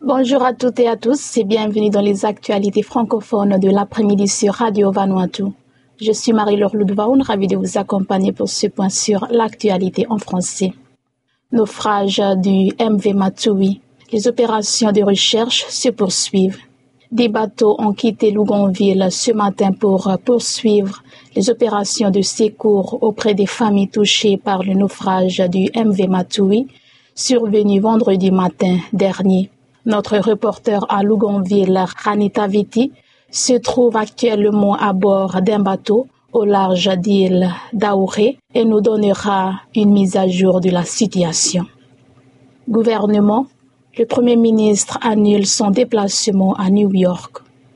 Bonjour à toutes et à tous et bienvenue dans les actualités francophones de l'après-midi sur Radio Vanuatu. Je suis Marie-Laure Ludvaoun, ravie de vous accompagner pour ce point sur l'actualité en français. Naufrage du MV Matui. Les opérations de recherche se poursuivent. Des bateaux ont quitté Lugonville ce matin pour poursuivre les opérations de secours auprès des familles touchées par le naufrage du MV Matui, survenu vendredi matin dernier. Notre reporter à Lugonville, Ranita Viti, se trouve actuellement à bord d'un bateau au large d'île d'Aouré et nous donnera une mise à jour de la situation. Gouvernement, le Premier ministre annule son déplacement à New York.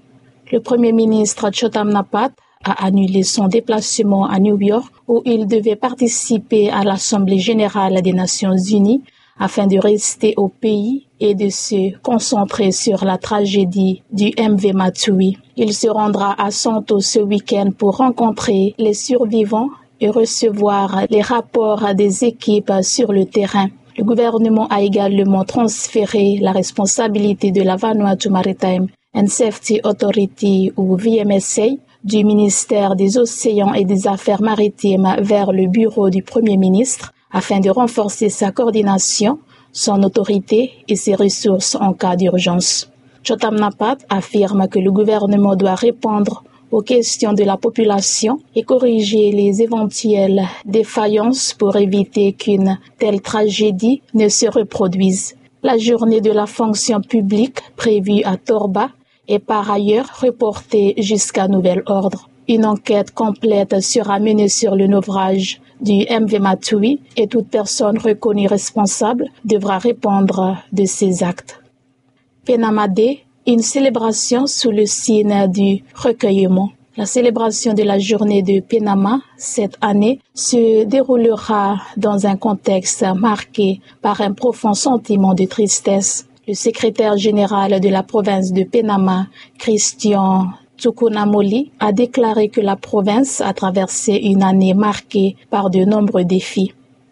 Le Premier ministre Chotam Napat a annulé son déplacement à New York où il devait participer à l'Assemblée générale des Nations unies afin de rester au pays et de se concentrer sur la tragédie du MV Matui. Il se rendra à Santo ce week-end pour rencontrer les survivants et recevoir les rapports des équipes sur le terrain. Le gouvernement a également transféré la responsabilité de la Vanuatu Maritime and Safety Authority ou VMSA du ministère des Océans et des Affaires maritimes vers le bureau du Premier ministre afin de renforcer sa coordination, son autorité et ses ressources en cas d'urgence. Chotam Napat affirme que le gouvernement doit répondre aux questions de la population et corriger les éventuelles défaillances pour éviter qu'une telle tragédie ne se reproduise. La journée de la fonction publique prévue à Torba est par ailleurs reportée jusqu'à nouvel ordre. Une enquête complète sera menée sur le naufrage du MV Matui et toute personne reconnue responsable devra répondre de ses actes. Penama Day, une célébration sous le signe du recueillement. La célébration de la journée de Penama cette année se déroulera dans un contexte marqué par un profond sentiment de tristesse. Le secrétaire général de la province de Penama, Christian Tsukunamoli, a déclaré que la province a traversé une année marquée par de nombreux défis.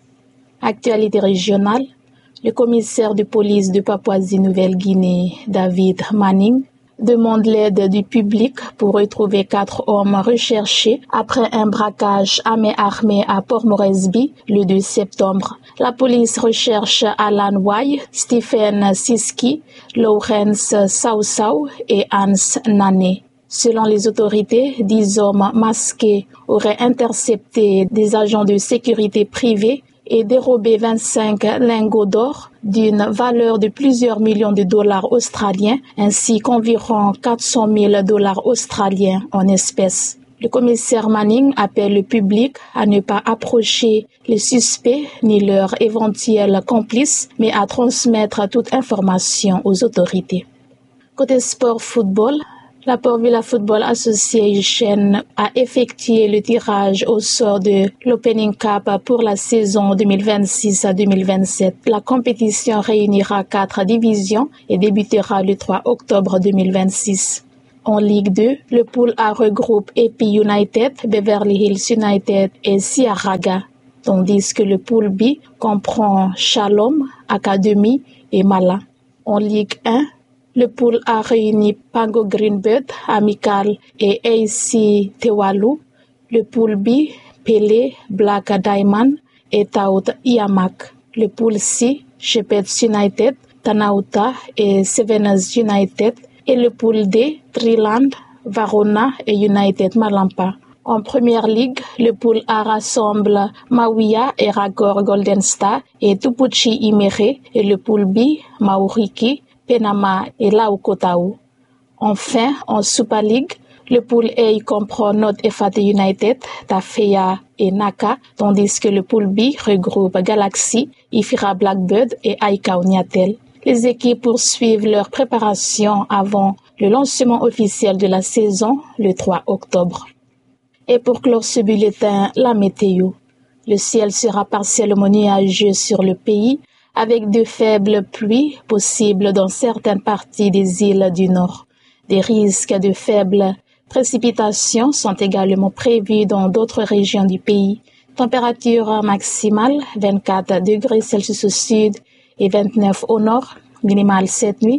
Actualité régionale. Le commissaire de police de Papouasie-Nouvelle-Guinée, David Manning, demande l'aide du public pour retrouver 4 hommes recherchés après un braquage à main armée à Port Moresby le 2 septembre. La police recherche Alan Way, Stephen Siski, Lawrence Sausau et Hans Nane. Selon les autorités, 10 hommes masqués auraient intercepté des agents de sécurité privés et dérobé 25 lingots d'or d'une valeur de plusieurs millions de dollars australiens ainsi qu'environ 400 000 dollars australiens en espèces. Le commissaire Manning appelle le public à ne pas approcher les suspects ni leurs éventuels complices, mais à transmettre toute information aux autorités. Côté sport football, la Port Vila Football Association a effectué le tirage au sort de l'Opening Cup pour la saison 2026 à 2027. La compétition réunira 4 divisions et débutera le 3 octobre 2026. En Ligue 2, le pool A regroupe Epi United, Beverly Hills United et Siaraga, tandis que le pool B comprend Shalom, Academy et Mala. En Ligue 1, le pool A réunit Pango Greenbird, Amical et AC Tewalu. Le pool B, Pelé, Black Diamond et Taout Iamak. Le pool C, Shepherds United, Tanauta et Seveners United. Et le pool D, Triland, Varona et United Malampa. En première ligue, le pool A rassemble Mawia et Ragor Golden Star et Tupuchi Imere et le pool B, Mauriki, Penama et Laukotau. Enfin, en Super League, le pool A comprend North Efate United, Tafea et Naka, tandis que le pool B regroupe Galaxy, Ifira Blackbird et Aikau Niatel. Les équipes poursuivent leur préparation avant le lancement officiel de la saison le 3 octobre. Et pour clore ce bulletin, la météo. Le ciel sera partiellement nuageux sur le pays, avec de faibles pluies possibles dans certaines parties des îles du Nord. Des risques de faibles précipitations sont également prévus dans d'autres régions du pays. Température maximale 24 degrés Celsius au sud et 29 au nord, minimale cette nuit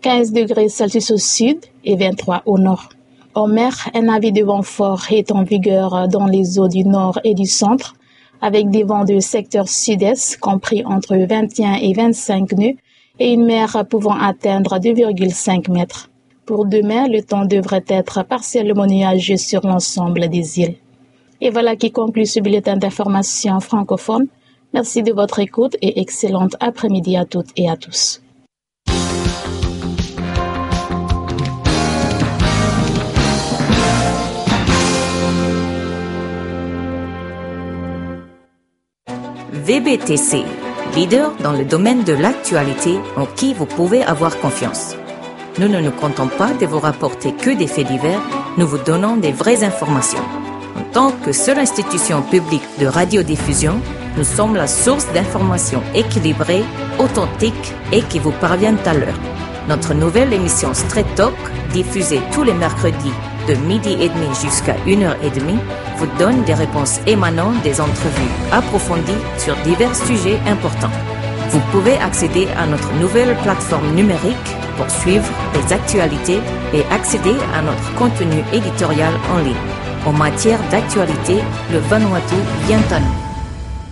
15 degrés Celsius au sud et 23 au nord. En mer, un avis de vent fort est en vigueur dans les eaux du nord et du centre, avec des vents de secteur sud-est compris entre 21 et 25 nœuds et une mer pouvant atteindre 2,5 mètres. Pour demain, le temps devrait être partiellement nuageux sur l'ensemble des îles. Et voilà qui conclut ce bulletin d'information francophone. Merci de votre écoute et excellente après-midi à toutes et à tous. VBTC, leader dans le domaine de l'actualité en qui vous pouvez avoir confiance. Nous ne nous comptons pas de vous rapporter que des faits divers, nous vous donnons des vraies informations. En tant que seule institution publique de radiodiffusion, nous sommes la source d'informations équilibrées, authentiques et qui vous parviennent à l'heure. Notre nouvelle émission Straight Talk, diffusée tous les mercredis de 12h30 jusqu'à 1h30, vous donne des réponses émanant des entrevues approfondies sur divers sujets importants. Vous pouvez accéder à notre nouvelle plateforme numérique pour suivre les actualités et accéder à notre contenu éditorial en ligne. En matière d'actualité, le Vanuatu vient à nous.